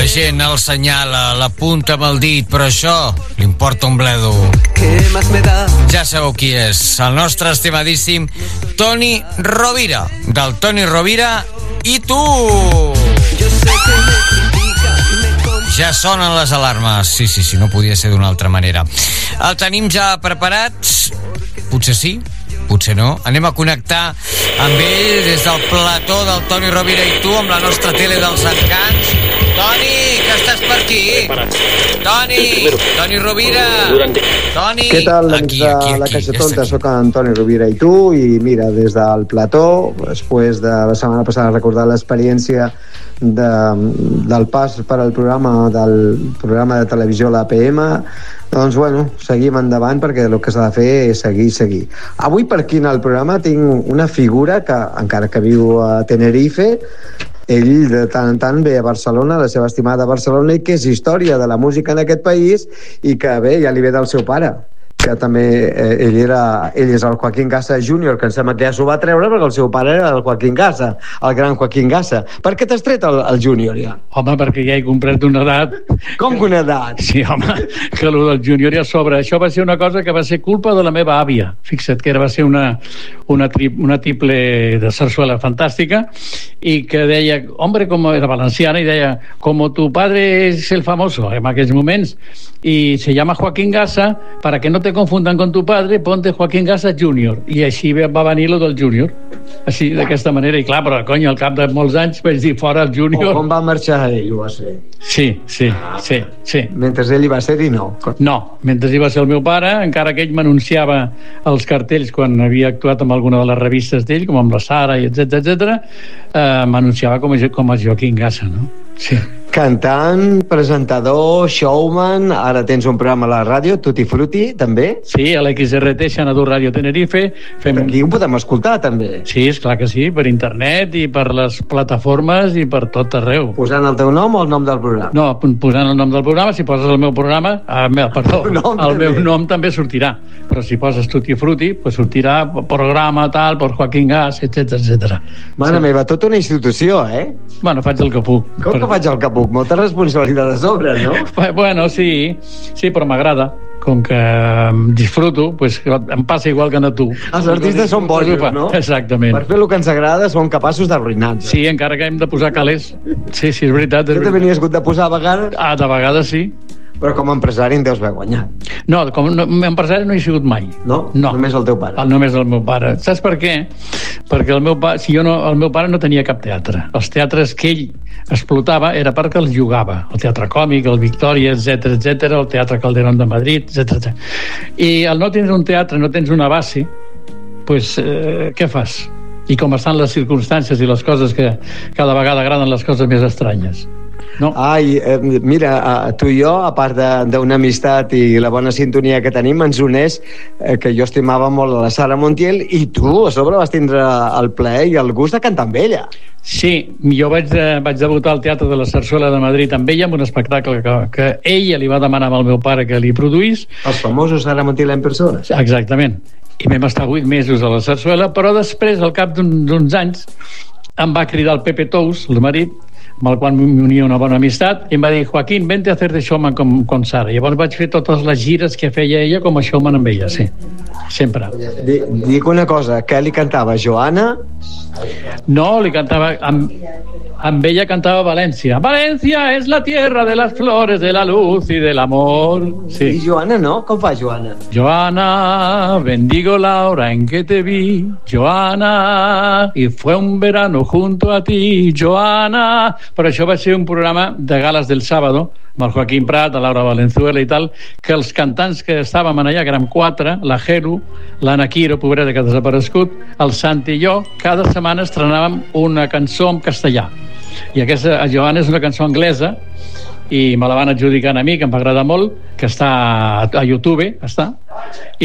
gent el senyala, l'apunta amb el dit, però això li importa un bledo. Ja sabeu qui és, el nostre estimadíssim Toni Rovira, del Toni Rovira i tu. Ja sonen les alarmes. Sí, no podia ser d'una altra manera. El tenim ja preparat? Potser sí, potser no. Anem a connectar amb ell des del plató del Toni Rovira i tu, amb la nostra tele dels encants. Toni, que estàs per aquí? Toni Rovira. Toni. Què tal, aquí, la Caixa Tonta? Soc en Toni Rovira i tu, i mira, des del plató, després de la setmana passada recordar l'experiència del pas per al programa de televisió l'APM, doncs bueno, seguim endavant, perquè el que s'ha de fer és seguir. Avui per aquí en el programa tinc una figura que, encara que viu a Tenerife, ell de tant en tant ve a Barcelona, la seva estimada Barcelona, i que és història de la música en aquest país, i que bé, ja li ve del seu pare, que també ell és el Joaquín Gassa Júnior, que em sembla que ja s'ho va treure perquè el seu pare era el Joaquín Gassa, el gran Joaquín Gassa. Per què t'has tret el Júnior ja? Home, perquè ja he comprat una edat. Com que una edat? Sí, home, que el del Júnior ja sobra. Això va ser una cosa que va ser culpa de la meva àvia. Fixa't que va ser una tiple de sarsuela fantàstica, i que deia, hombre, com era valenciana, i deia, como tu padre es el famoso en aquells moments, y se llama Joaquín Gassa, para que no te confundan con tu padre, ponte Joaquín Gassa Júnior. I així va venir lo del Júnior, així, d'aquesta manera. I clar, però cony, al cap de molts anys vaig dir fora el Júnior. Com va marxar ell, ho va ser? Sí. Mentre ell hi va ser i no? No, mentre hi va ser el meu pare, encara que ell m'anunciava els cartells quan havia actuat amb alguna de les revistes d'ell, com amb la Sara, etc, m'anunciava com a Joaquín Gassa, no? Sí. Cantant, presentador, showman, ara tens un programa a la ràdio, Tutti Frutti, també? Sí, a l'XRT, Xanadu Ràdio Tenerife. Aquí ho podem escoltar, també? Sí, esclar que sí, per internet i per les plataformes i per tot arreu. Posant el teu nom o el nom del programa? No, posant el nom del programa. Si poses el meu programa, el meu nom també sortirà. Però si poses Tutti Frutti, pues sortirà programa tal, per Joaquín Gas, etc. Mare meva, tota una institució, eh? Bueno, faig el que puc. Com que faig el que puc? Molta responsabilitat a sobre, no? Bueno, sí, però m'agrada. Com que disfruto, pues em passa igual que a tu. Els artistes són bojos, no? Exactament. Per fer el que ens agrada som capaços d'arruïnar-nos. Sí, encara que hem de posar calés. Sí, és veritat. Tu també n'hi has hagut de posar a vegades? De vegades sí. Però com a empresari en deus haver guanyat. No, com a empresari no he sigut mai. No? Només el teu pare? Només el meu pare. Saps per què? Perquè el meu pare no tenia cap teatre. Els teatres que ell explotava era perquè els jugava. El Teatre Còmic, el Victòria, etc, el Teatre Calderón de Madrid, etc. I al no tindre un teatre, no tens una base, pues, què fas? I com estan les circumstàncies i les coses que cada vegada agraden les coses més estranyes. No. Mira, tu i jo, a part d'una amistat i la bona sintonia que tenim, ens uneix que jo estimava molt a la Sara Montiel, i tu a sobre vas tindre el plaer i el gust de cantar amb ella. Sí, jo vaig debutar al Teatre de la Sarsuela de Madrid amb ella, amb un espectacle que ella li va demanar al meu pare que li produís. Els famosos Sara Montiel en persona. Exactament. I vam estar 8 mesos a la Sarsuela, però després, al cap d'uns anys, em va cridar el Pepe Tous, el marit, amb el qual m'unia una bona amistat, i em va dir, Joaquín, vente a hacer de showman con Sara. Llavors vaig fer totes les gires que feia ella com a showman amb ella, sí. Sempre. Dic una cosa, que li cantava Joana? No, li cantava... Amb ella cantava València. València és la tierra de las flores, de la luz y del amor. Sí. I Joana no? Com fa Joana? Joana, bendigo la hora en que te vi, Joana, y fue un verano junto a ti, Joana. Però això va ser un programa de gales del sábado, amb el Joaquín Prat, la Laura Valenzuela i tal, que els cantants que estàvem allà, que érem 4, la Jero, l'Anna Quiro, pobreta que ha desaparegut, el Santi i jo, cada setmana estrenàvem una cançó en castellà. I aquesta, Joana, és una cançó anglesa, i me la van adjudicar a mi, que em va agradar molt, que està a YouTube,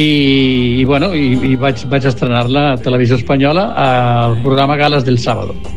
i vaig estrenar-la a Televisió Espanyola al programa Gales del Sábado.